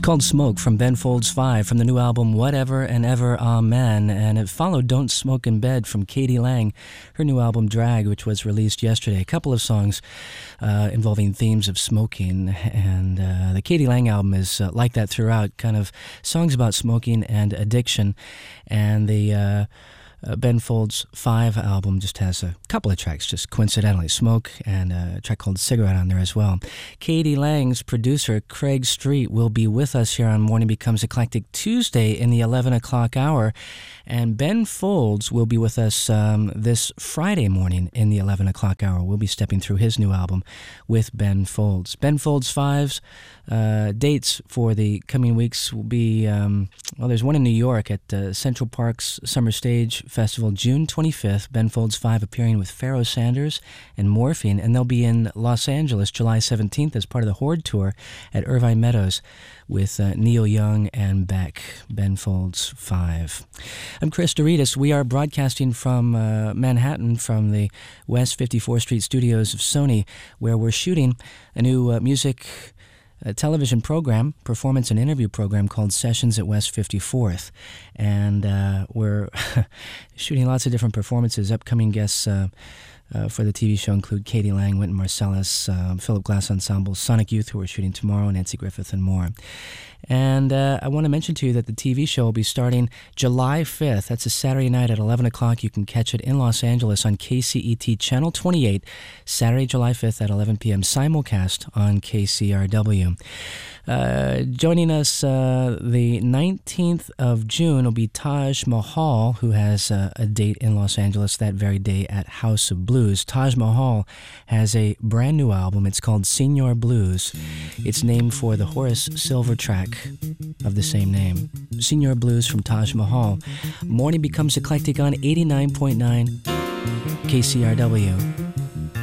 called Smoke from Ben Folds 5 from the new album Whatever and Ever Amen, and it followed Don't Smoke in Bed from k.d. lang, her new album Drag, which was released yesterday. A couple of songs involving themes of smoking, and the k.d. lang album is like that throughout, kind of songs about smoking and addiction, and the Ben Folds 5 album just has a couple of tracks, just coincidentally, Smoke and a track called Cigarette on there as well. k.d. lang's producer, Craig Street, will be with us here on Morning Becomes Eclectic Tuesday in the 11 o'clock hour, and Ben Folds will be with us this Friday morning in the 11 o'clock hour. We'll be stepping through his new album with Ben Folds. Ben Folds 5's dates for the coming weeks will be, there's one in New York at Central Park's Summer Stage Festival, June 25th. Ben Folds 5 appearing with Pharoah Sanders and Morphine, and they'll be in Los Angeles July 17th as part of the Horde Tour at Irvine Meadows with Neil Young and Beck. Ben Folds 5. I'm Chris Doritas. We are broadcasting from Manhattan from the West 54th Street studios of Sony, where we're shooting a new music television program, performance and interview program called Sessions at West 54th. And we're shooting lots of different performances. Upcoming guests for the TV show include k.d. lang, Wynton Marsalis, Philip Glass Ensemble, Sonic Youth, who we're shooting tomorrow, Nancy Griffith, and more. And I want to mention to you that the TV show will be starting July 5th. That's a Saturday night at 11 o'clock. You can catch it in Los Angeles on KCET Channel 28, Saturday, July 5th at 11 p.m., simulcast on KCRW. Joining us the 19th of June will be Taj Mahal, who has a date in Los Angeles that very day at House of Blues. Taj Mahal has a brand new album. It's called Senior Blues. It's named for the Horace Silver track of the same name. Senior Blues from Taj Mahal. Morning Becomes Eclectic on 89.9 KCRW.